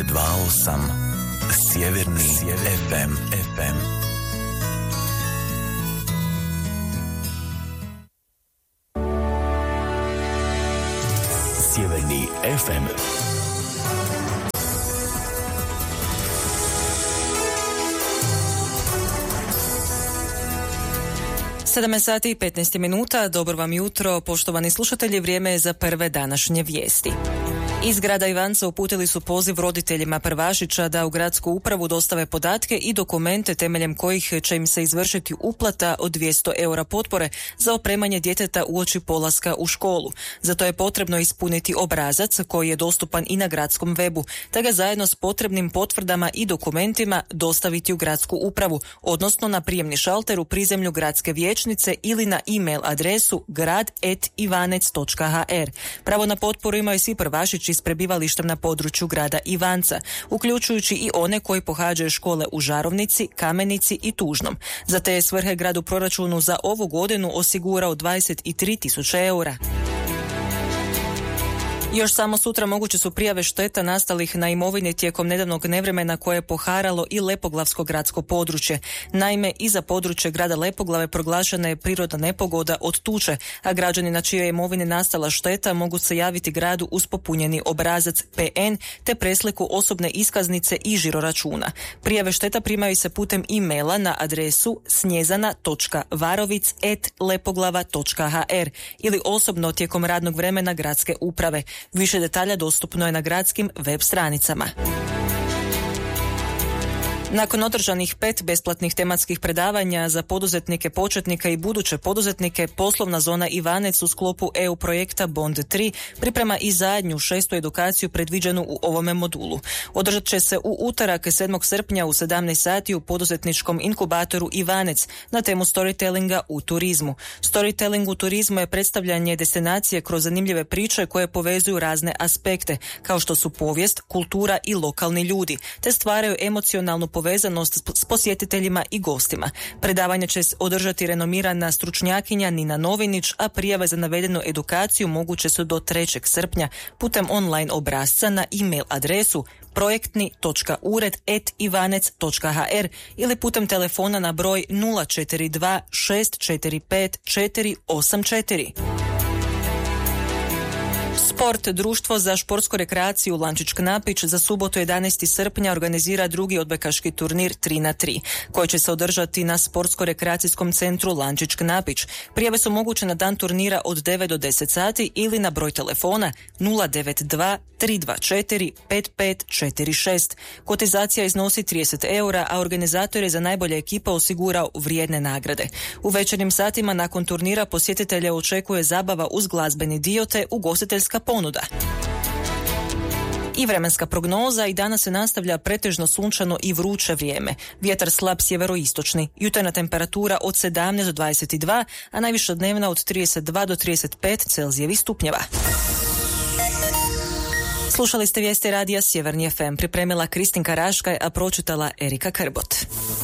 2,8 Sjeverni FM. Sjeverni FM. Sati i 15 minuta. Dobro vam jutro, poštovani slušatelji, vrijeme je za prve današnje vijesti. Iz grada Ivanca uputili su poziv roditeljima prvašića da u gradsku upravu dostave podatke i dokumente temeljem kojih će im se izvršiti uplata od 200 eura potpore za opremanje djeteta uoči polaska u školu. Za to je potrebno ispuniti obrazac koji je dostupan i na gradskom webu, te ga zajedno s potrebnim potvrdama i dokumentima dostaviti u gradsku upravu, odnosno na prijemni šalter u prizemlju gradske vijećnice ili na e-mail adresu grad@ivanec.hr. Pravo na potporu imaju svi prvašići s prebivalištem na području grada Ivanca, uključujući i one koji pohađaju škole u Žarovnici, Kamenici i Tužnom. Za te svrhe grad u proračunu za ovu godinu osigurao 23.000 eura. Još samo sutra moguće su prijave šteta nastalih na imovini tijekom nedavnog nevremena koje je poharalo i Lepoglavsko gradsko područje. Naime, i za područje grada Lepoglave proglašena je prirodna nepogoda od tuče, a građani na čijoj imovini nastala šteta mogu se javiti gradu uz popunjeni obrazac PN te presliku osobne iskaznice i žiroračuna. Prijave šteta primaju se putem e-maila na adresu snjezana.varovic@lepoglava.hr ili osobno tijekom radnog vremena gradske uprave. Više detalja dostupno je na gradskim web stranicama. Nakon održanih 5 besplatnih tematskih predavanja za poduzetnike, početnika i buduće poduzetnike, poslovna zona Ivanec u sklopu EU projekta Bond 3 priprema i zadnju 6. edukaciju predviđenu u ovome modulu. Održat će se u utorak 7. srpnja u 17 sati u poduzetničkom inkubatoru Ivanec na temu storytellinga u turizmu. Storytelling u turizmu je predstavljanje destinacije kroz zanimljive priče koje povezuju razne aspekte, kao što su povijest, kultura i lokalni ljudi, te stvaraju emocionalnu povezanost s posjetiteljima i gostima. Predavanje će održati renomirana stručnjakinja Nina Novinić, a prijave za navedenu edukaciju moguće su do 3. srpnja putem online obrasca na e-mail adresu projektni.ured@ivanec.hr ili putem telefona na broj 042 645 484. Sport, društvo za športsku rekreaciju Lančić Knapić za subotu 11. srpnja organizira drugi odbojkaški turnir 3x3, koji će se održati na sportsko-rekreacijskom centru Lančić Knapić. Prijave su moguće na dan turnira od 9 do 10 sati ili na broj telefona 092 324 5546. Kotizacija iznosi 30 eura, a organizator je za najbolje ekipa osigurao vrijedne nagrade. U večernjim satima nakon turnira posjetitelje očekuje zabava uz glazbeni dio te ugostiteljska ponuda. I vremenska prognoza: i danas se nastavlja pretežno sunčano i vruće vrijeme. Vjetar slab sjeveroistočni. Jutarnja temperatura od 17 do 22, a najviša dnevna od 32 do 35 Celzijevih stupnjeva. Slušali ste vijesti radija Sjeverni FM. Pripremila Kristinka Raškaj, a pročitala Erika Krbot.